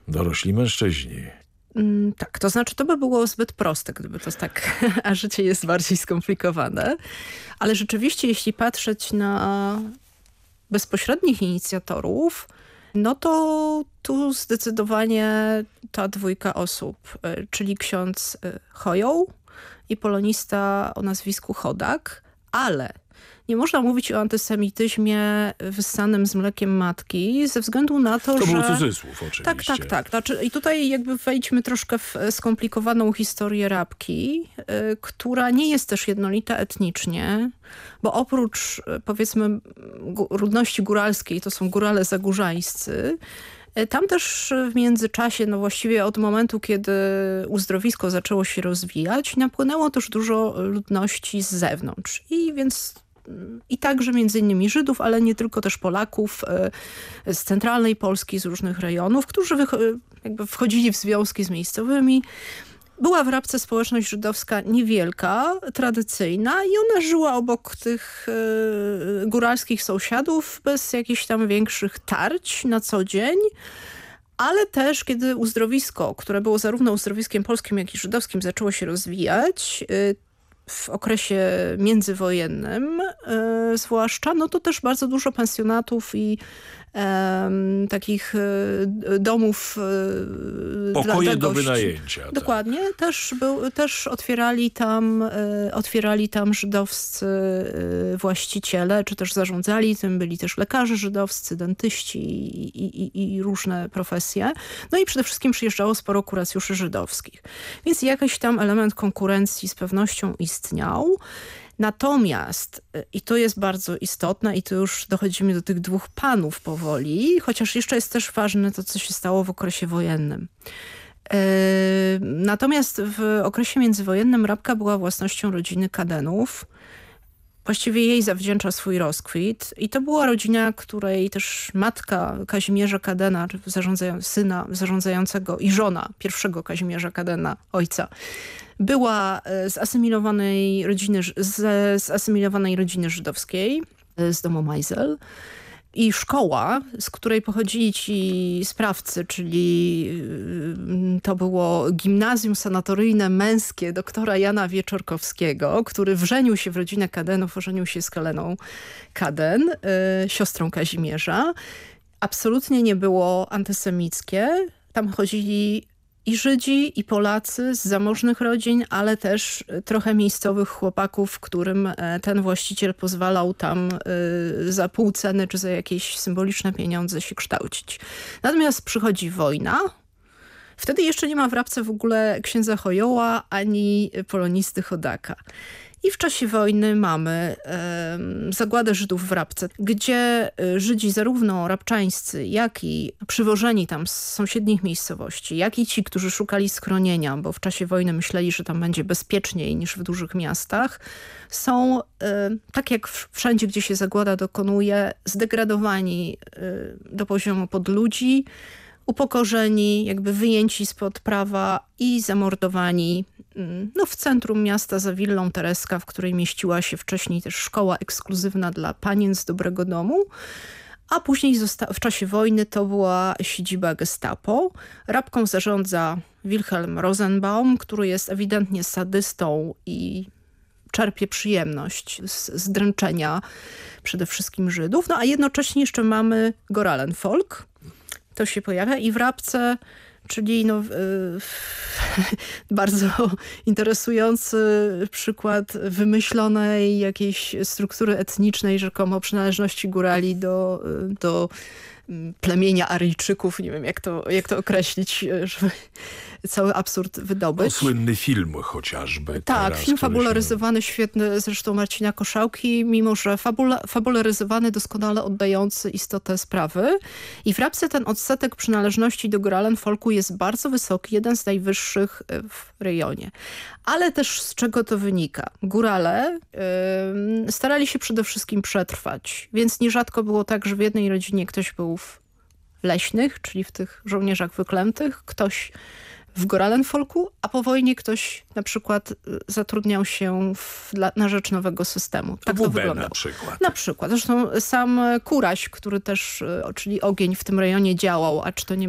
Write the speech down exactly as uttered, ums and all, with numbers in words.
Dorośli mężczyźni. Mm, tak, to znaczy to by było zbyt proste, gdyby to tak, a życie jest bardziej skomplikowane. Ale rzeczywiście, jeśli patrzeć na bezpośrednich inicjatorów, no to tu zdecydowanie ta dwójka osób, y, czyli ksiądz y, Chojoł i polonista o nazwisku Chodak, ale nie można mówić o antysemityzmie wyssanym z mlekiem matki ze względu na to, to że... To był cudzysłów oczywiście. Tak, tak, tak. Znaczy, i tutaj jakby wejdźmy troszkę w skomplikowaną historię Rabki, y, która nie jest też jednolita etnicznie, bo oprócz y, powiedzmy gó- ludności góralskiej, to są górale zagórzańscy, y, tam też w międzyczasie, no właściwie od momentu, kiedy uzdrowisko zaczęło się rozwijać, napłynęło też dużo ludności z zewnątrz. I więc i także między innymi Żydów, ale nie tylko, też Polaków y, z centralnej Polski, z różnych rejonów, którzy wych- jakby wchodzili w związki z miejscowymi. Była w Rabce społeczność żydowska niewielka, tradycyjna i ona żyła obok tych y, góralskich sąsiadów bez jakichś tam większych tarć na co dzień. Ale też, kiedy uzdrowisko, które było zarówno uzdrowiskiem polskim, jak i żydowskim, zaczęło się rozwijać, y, w okresie międzywojennym e, zwłaszcza, no to też bardzo dużo pensjonatów i e, takich e, domów e, Pokoje dla, dla do gości. wynajęcia. Tak. Dokładnie. Też, był, też otwierali tam e, otwierali tam żydowscy e, właściciele, czy też zarządzali tym. Byli też lekarze żydowscy, dentyści i, i, i różne profesje. No i przede wszystkim przyjeżdżało sporo kuracjuszy żydowskich. Więc jakiś tam element konkurencji z pewnością istniał. Natomiast, i to jest bardzo istotne i tu już dochodzimy do tych dwóch panów powoli, chociaż jeszcze jest też ważne to, co się stało w okresie wojennym. Yy, natomiast w okresie międzywojennym Rabka była własnością rodziny Kadenów. Właściwie jej zawdzięcza swój rozkwit. I to była rodzina, której też matka Kazimierza Kadena, zarządzają, syna zarządzającego i żona pierwszego Kazimierza Kadena, ojca, była z asymilowanej rodziny, z, z asymilowanej rodziny żydowskiej, z domu Meisel. I szkoła, z której pochodzili ci sprawcy, czyli to było gimnazjum sanatoryjne męskie doktora Jana Wieczorkowskiego, który wrzenił się w rodzinę Kadenów, ożenił się z Kaleną Kaden, y, siostrą Kazimierza. Absolutnie nie było antysemickie. Tam chodzili i Żydzi, i Polacy z zamożnych rodzin, ale też trochę miejscowych chłopaków, którym ten właściciel pozwalał tam y, za pół ceny czy za jakieś symboliczne pieniądze się kształcić. Natomiast przychodzi wojna. Wtedy jeszcze nie ma w Rabce w ogóle księdza Chojoła ani polonisty Chodaka. I w czasie wojny mamy e, zagładę Żydów w Rabce, gdzie Żydzi zarówno rabczańscy, jak i przywożeni tam z sąsiednich miejscowości, jak i ci, którzy szukali schronienia, bo w czasie wojny myśleli, że tam będzie bezpieczniej niż w dużych miastach, są, e, tak jak wszędzie, gdzie się zagłada dokonuje, zdegradowani e, do poziomu podludzi, upokorzeni, jakby wyjęci spod prawa i zamordowani no, w centrum miasta za willą Tereska, w której mieściła się wcześniej też szkoła ekskluzywna dla panien z dobrego domu, a później w czasie wojny to była siedziba Gestapo. Rabką zarządza Wilhelm Rosenbaum, który jest ewidentnie sadystą i czerpie przyjemność z, z dręczenia przede wszystkim Żydów. No a jednocześnie jeszcze mamy Goralenvolk. To się pojawia i w Rabce, czyli no, yy, bardzo interesujący przykład wymyślonej jakiejś struktury etnicznej, rzekomo przynależności górali do, do plemienia Aryjczyków. Nie wiem, jak to, jak to określić, żeby cały absurd wydobyć. No, słynny film chociażby. Tak, teraz, film się... fabularyzowany, świetny, zresztą Marcina Koszałki, mimo że fabula, fabularyzowany, doskonale oddający istotę sprawy. I w Rabce ten odsetek przynależności do Goralenvolku jest bardzo wysoki, jeden z najwyższych w rejonie. Ale też z czego to wynika? Górale yy, starali się przede wszystkim przetrwać, więc nierzadko było tak, że w jednej rodzinie ktoś był w leśnych, czyli w tych żołnierzach wyklętych, ktoś w Goralenvolku, a po wojnie ktoś na przykład zatrudniał się w, dla, na rzecz nowego systemu. Tak to wyglądało. Na przykład. Na przykład. Zresztą sam Kuraś, który też, czyli ogień w tym rejonie działał, a czy to nie